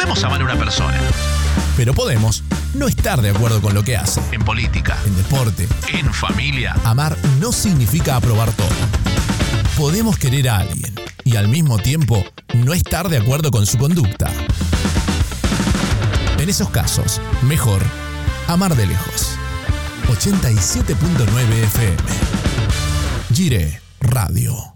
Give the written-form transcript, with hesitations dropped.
Podemos amar a una persona. Pero podemos no estar de acuerdo con lo que hace. En política, En deporte, en familia. amar no significa aprobar todo. Podemos querer a alguien y al mismo tiempo no estar de acuerdo con su conducta. En esos casos, mejor amar de lejos. 87.9 FM. Gire Radio.